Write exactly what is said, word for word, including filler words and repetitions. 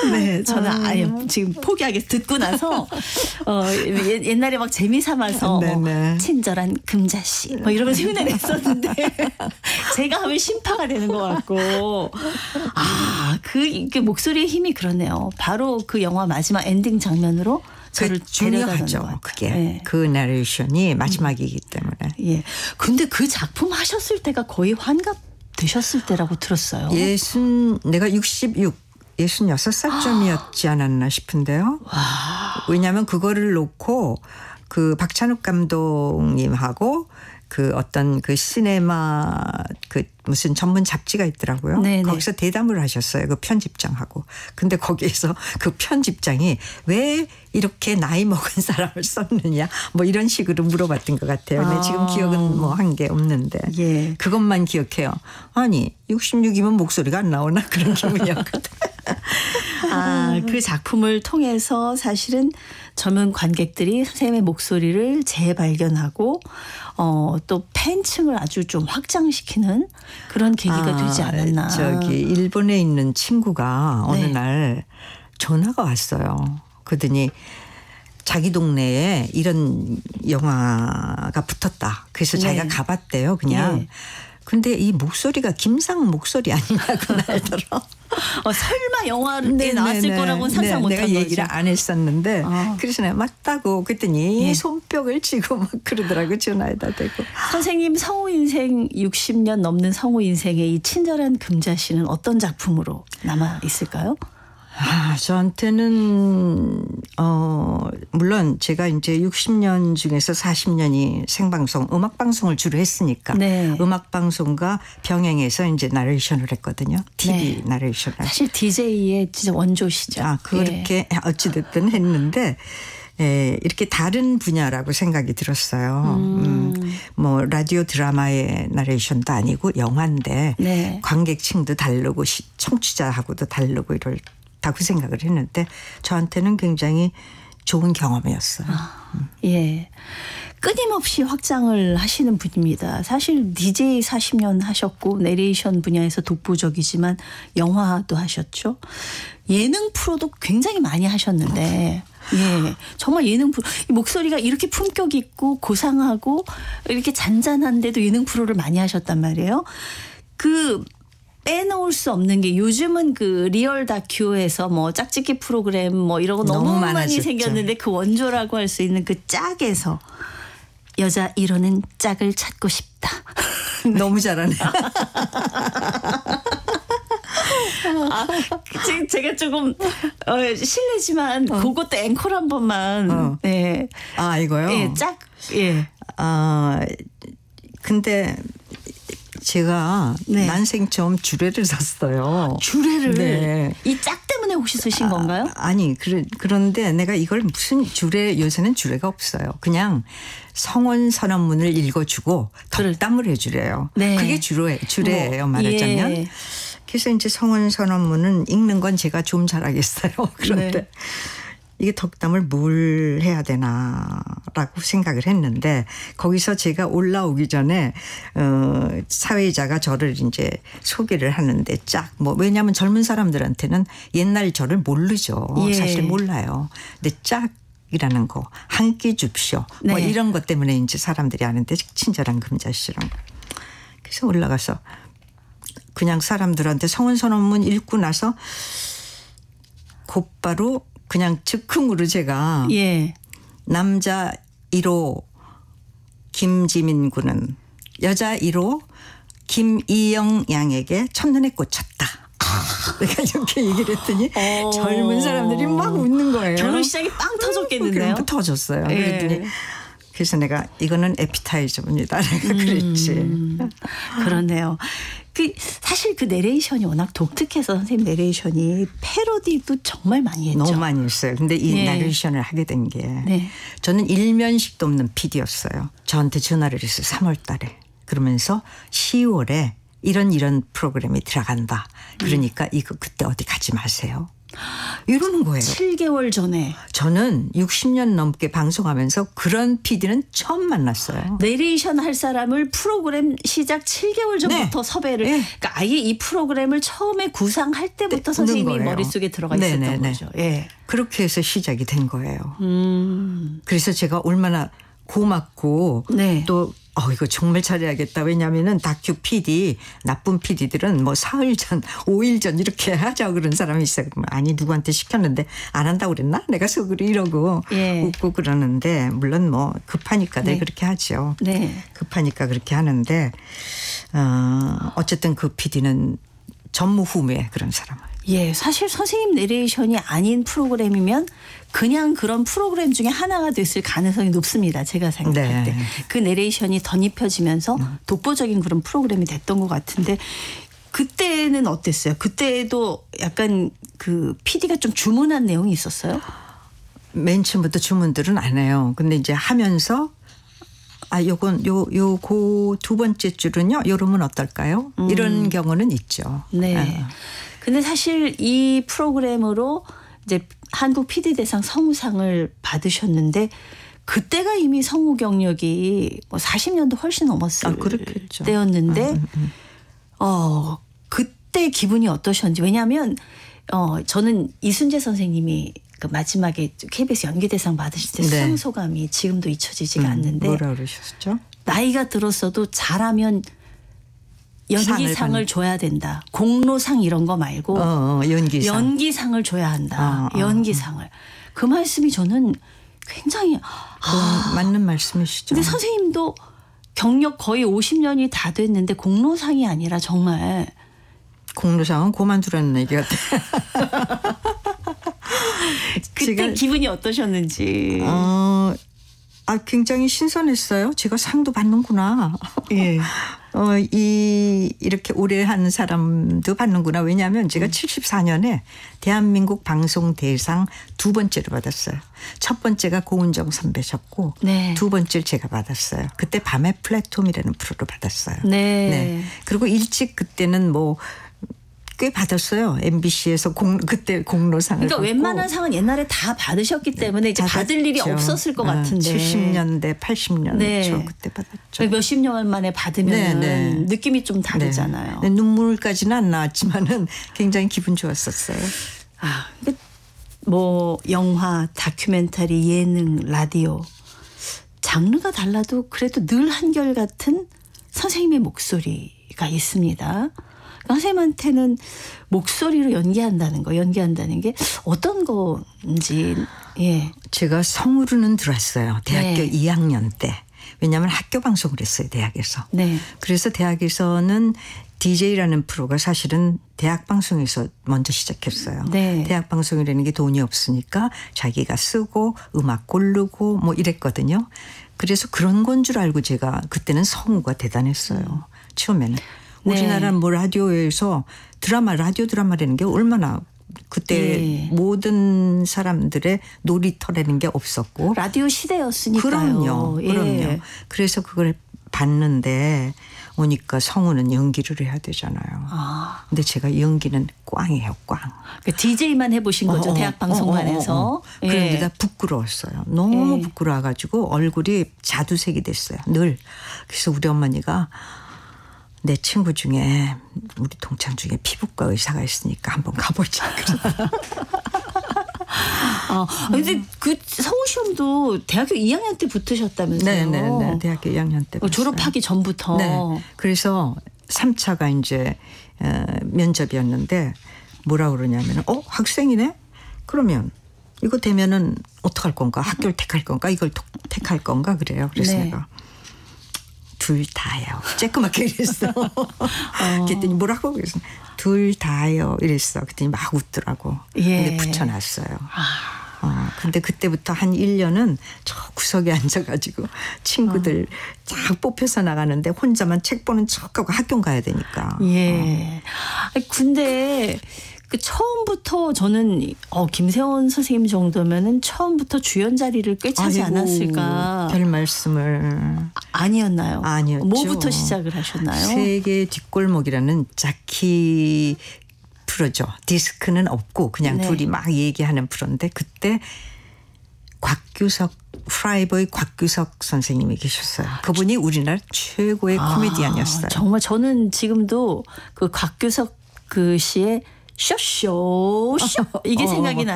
네, 저는 아예 지금 포기하게 듣고 나서 어, 예, 옛날에 막 재미 삼아서 뭐 친절한 금자씨 뭐 이러면서 흉내냈었는데 제가 하면 심파가 되는 것 같고 아, 그 이게 목소리의 힘이 그러네요. 바로 그 영화 마지막 엔딩 장면으로 저를 중요하죠. 그게 네. 그 내레이션이 마지막이기 때문에. 예. 근데 그 작품 하셨을 때가 거의 환갑 되셨을 때라고 들었어요. 예순 내가 육십육, 예순여섯 살쯤이었지 않았나 싶은데요. 와. 왜냐하면 그거를 놓고 그 박찬욱 감독님하고 그 어떤 그 시네마 그 무슨 전문 잡지가 있더라고요. 네네. 거기서 대담을 하셨어요. 그 편집장하고. 근데 거기에서 그 편집장이 왜 이렇게 나이 먹은 사람을 썼느냐 뭐 이런 식으로 물어봤던 것 같아요. 근데 아. 지금 기억은 뭐 한 게 없는데 예. 그것만 기억해요. 아니 육십육이면 목소리가 안 나오나 그런 기분이었거든. 아, 그 작품을 통해서 사실은 젊은 관객들이 선생님의 목소리를 재발견하고 어, 또 팬층을 아주 좀 확장시키는 그런 계기가 아, 되지 않았나. 저기 일본에 있는 친구가 어느 네. 날 전화가 왔어요. 그러더니 자기 동네에 이런 영화가 붙었다. 그래서 네. 자기가 가봤대요. 그냥. 네. 근데 이 목소리가 김상 목소리 아니냐고 날더러. 어, 설마 영화에 네, 나왔을 네, 거라고는 상상 네, 못한 거죠. 내가 얘기를 안 했었는데 아. 그래서 내가 맞다고 그랬더니 네. 손뼉을 치고 막 그러더라고 전화에다 대고. 선생님 성우 인생 육십 년 넘는 성우 인생의 이 친절한 금자씨는 어떤 작품으로 남아 있을까요? 아, 저한테는 어 물론 제가 이제 육십 년 중에서 사십 년이 생방송 음악 방송을 주로 했으니까 네. 음악 방송과 병행해서 이제 나레이션을 했거든요. 티비 네. 나레이션을. 사실 디제이의 진짜 원조시죠. 아, 그렇게 예. 어찌 됐든 했는데 예, 이렇게 다른 분야라고 생각이 들었어요. 음. 음, 뭐 라디오 드라마의 나레이션도 아니고 영화인데 네. 관객층도 다르고 청취자하고도 다르고 이럴 다고 생각을 했는데 저한테는 굉장히 좋은 경험이었어요. 아, 예. 끊임없이 확장을 하시는 분입니다. 사실 디제이 사십 년 하셨고 내레이션 분야에서 독보적이지만 영화도 하셨죠. 예능 프로도 굉장히 많이 하셨는데 예, 정말 예능 프로 목소리가 이렇게 품격 있고 고상하고 이렇게 잔잔한데도 예능 프로를 많이 하셨단 말이에요. 그 빼놓을 수 없는 게 요즘은 그 리얼 다큐에서 뭐 짝짓기 프로그램 뭐 이런 거 너무, 너무 많이 생겼는데 그 원조라고 할 수 있는 그 짝에서 여자 일 호는 짝을 찾고 싶다. 너무 잘하네. 아, 지금 제가 조금 어, 실례지만 어. 그것도 앵콜 한 번만. 어. 네. 아 이거요? 예, 짝. 예. 아 근데. 제가 네. 난생 처음 주례를 샀어요. 주례를? 네. 이 짝 때문에 혹시 쓰신 아, 건가요? 아니 그러, 그런데 내가 이걸 무슨 주례 요새는 주례가 없어요. 그냥 성원 선언문을 읽어주고 덕담을 해주래요. 네. 그게 주례, 주례예요. 뭐, 말하자면. 예. 그래서 이제 성원 선언문은 읽는 건 제가 좀 잘하겠어요. 그런데 네. 이게 덕담을 뭘 해야 되나라고 생각을 했는데 거기서 제가 올라오기 전에 어 사회자가 저를 이제 소개를 하는데 짝 뭐 왜냐하면 젊은 사람들한테는 옛날 저를 모르죠. 예. 사실 몰라요. 근데 짝이라는 거 한 끼 줍쇼 네. 뭐 이런 것 때문에 이제 사람들이 아는데 친절한 금자씨랑 그래서 올라가서 그냥 사람들한테 성원선언문 읽고 나서 곧바로 그냥 즉흥으로 제가 예. 남자 일 호 김지민 군은 여자 일 호 김이영 양에게 첫눈에 꽂혔다. 내가 이렇게 얘기를 했더니 오. 젊은 사람들이 막 웃는 거예요. 결혼 시장이 빵 터졌겠는데요? 음, 터졌어요. 예. 그랬더니 그래서 내가 이거는 에피타이저입니다. 내가 음. 그랬지. 그렇네요. 그 사실 그 내레이션이 워낙 독특해서 선생님 내레이션이 패러디도 정말 많이 했죠. 너무 많이 했어요. 근데 이 네. 내레이션을 하게 된 게 네. 저는 일면식도 없는 피디였어요. 저한테 전화를 했어요. 삼월 달에. 그러면서 시월에 이런 이런 프로그램이 들어간다. 그러니까 음. 이거 그때 어디 가지 마세요. 이러는 거예요. 칠 개월 전에. 저는 육십 년 넘게 방송하면서 그런 피디는 처음 만났어요. 내레이션 할 사람을 프로그램 시작 칠 개월 전부터 네. 섭외를. 네. 그러니까 아예 이 프로그램을 처음에 구상할 때부터 네, 선생님이 거예요. 머릿속에 들어가 있었던 네네네. 거죠. 예. 그렇게 해서 시작이 된 거예요. 음. 그래서 제가 얼마나 고맙고 네. 또 어, 이거 정말 잘해야겠다. 왜냐하면은 다큐 피디, 나쁜 피디들은 뭐 사흘 전, 오 일 전 이렇게 하자고 그런 사람이 있어요. 아니, 누구한테 시켰는데 안 한다고 그랬나? 내가 속으로 이러고 예. 웃고 그러는데, 물론 뭐 급하니까들 네. 그렇게 하죠. 네. 급하니까 그렇게 하는데, 어, 어쨌든 그 피디는 전무후무해, 그런 사람은. 예, 사실 선생님 내레이션이 아닌 프로그램이면 그냥 그런 프로그램 중에 하나가 됐을 가능성이 높습니다. 제가 생각할 때. 네. 그 내레이션이 덧입혀지면서 음. 독보적인 그런 프로그램이 됐던 것 같은데 그때는 어땠어요? 그때도 약간 그 피디가 좀 주문한 내용이 있었어요? 맨 처음부터 주문들은 안 해요. 근데 이제 하면서 아, 요건, 요, 요, 그 두 번째 줄은요, 요러면 어떨까요? 음. 이런 경우는 있죠. 네. 어. 근데 사실 이 프로그램으로 이제 한국 피디 대상 성우상을 받으셨는데 그때가 이미 성우 경력이 뭐 사십 년도 훨씬 넘었을 아, 때였는데, 음, 음, 음. 어, 그때 기분이 어떠셨는지. 왜냐하면, 어, 저는 이순재 선생님이 그 마지막에 케이비에스 연기대상 받으실 때 수상 네. 소감이 지금도 잊혀지지가 음, 않는데. 뭐라 그러셨죠? 나이가 들었어도 잘하면 연기상을 줘야 된다. 공로상 이런 거 말고 어, 어, 연기상. 연기상을 줘야 한다. 어, 어, 연기상을. 어. 그 말씀이 저는 굉장히 아, 맞는 말씀이시죠. 근데 선생님도 경력 거의 오십 년이 다 됐는데 공로상이 아니라 정말. 공로상은 그만두라는 얘기 같아요. 그때 기분이 어떠셨는지. 어, 아, 굉장히 신선했어요. 제가 상도 받는구나. 예. 어, 이, 이렇게 오래 한 사람도 받는구나. 왜냐하면 제가 음. 칠십사 년에 대한민국 방송대상 두 번째로 받았어요. 첫 번째가 고은정 선배셨고 네. 두 번째를 제가 받았어요. 그때 밤의 플랫폼이라는 프로로 받았어요. 네. 네. 그리고 일찍 그때는 뭐 꽤 받았어요. 엠비씨에서 공, 그때 공로상을 그러니까 받고. 웬만한 상은 옛날에 다 받으셨기 때문에 이제 받을 받았죠. 일이 없었을 것 같은데. 칠십 년대, 팔십 년 네. 그때 받았죠. 몇십 년 만에 받으면 네, 네. 느낌이 좀 다르잖아요. 네. 눈물까지는 안 나왔지만은 굉장히 기분 좋았었어요. 아, 뭐 영화, 다큐멘터리, 예능, 라디오 장르가 달라도 그래도 늘 한결같은 선생님의 목소리가 있습니다. 선생님한테는 목소리로 연기한다는 거, 연기한다는 게 어떤 건지. 예. 제가 성우로는 들어왔어요. 대학교 네. 이 학년 때. 왜냐하면 학교 방송을 했어요. 대학에서. 네. 그래서 대학에서는 디제이라는 프로가 사실은 대학 방송에서 먼저 시작했어요. 네. 대학 방송이라는 게 돈이 없으니까 자기가 쓰고 음악 고르고 뭐 이랬거든요. 그래서 그런 건 줄 알고 제가 그때는 성우가 대단했어요. 음. 처음에는. 우리나라 네. 뭐 라디오에서 드라마, 라디오 드라마라는 게 얼마나 그때 네. 모든 사람들의 놀이터라는 게 없었고. 라디오 시대였으니까요. 그럼요. 그럼요. 예. 그래서 그걸 봤는데 오니까 성우는 연기를 해야 되잖아요. 아. 근데 제가 연기는 꽝이에요. 꽝. 그러니까 디제이만 해보신 거죠. 어, 대학 방송관에서. 어, 어, 어. 예. 그런데 다 부끄러웠어요. 너무 예. 부끄러워가지고 얼굴이 자두색이 됐어요. 늘. 그래서 우리 어머니가 내 친구 중에 우리 동창 중에 피부과 의사가 있으니까 한번 가보자. 아, 근데 그 성우 시험도 대학교 이 학년 때 붙으셨다면서요? 네, 네, 네. 대학교 이 학년 때. 어, 졸업하기 전부터. 네. 그래서 삼 차가 이제 어, 면접이었는데 뭐라 그러냐면, 어 학생이네? 그러면 이거 되면은 어떡할 건가? 학교를 택할 건가? 이걸 택할 건가? 그래요. 그래서 네. 내가. 둘 다요. 쬐끄맣게 이랬어. 어. 그랬더니 뭐라고 그랬어. 둘 다요. 이랬어. 그랬더니 막 웃더라고. 예. 근데 붙여놨어요. 아. 어, 근데 그때부터 한 일 년은 저 구석에 앉아가지고 친구들 어. 쫙 뽑혀서 나가는데 혼자만 책 보는 척하고 학교 가야 되니까. 예. 어. 근데 그 처음부터 저는 어 김세원 선생님 정도면은 처음부터 주연 자리를 꿰차지 아이고, 않았을까. 별 말씀을. 아니었나요? 아니었죠. 뭐부터 시작을 하셨나요? 세계 뒷골목이라는 자키 프로죠. 디스크는 없고 그냥 네. 둘이 막 얘기하는 프로인데 그때 곽규석 프라이버의 곽규석 선생님이 계셨어요. 그분이 우리나라 최고의 아, 코미디언이었어요. 정말 저는 지금도 그 곽규석 그 씨의 쇼쇼 쇼 이게 어, 생각이 나요.